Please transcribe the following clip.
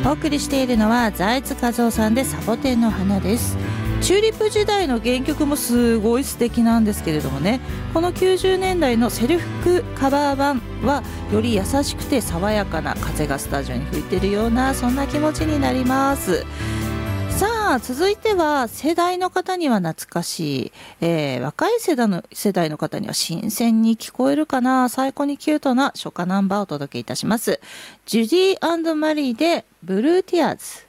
お送りしているのは財津和夫さんでサボテンの花です。チューリップ時代の原曲もすごい素敵なんですけれどもね、この90年代のセルフカバー版はより優しくて爽やかな風がスタジオに吹いているような、そんな気持ちになります。さあ続いては世代の方には懐かしい、若い世代の方には新鮮に聞こえるかな、最高にキュートな初夏ナンバーをお届けいたします。ジュディ&マリーでブルーティアーズ。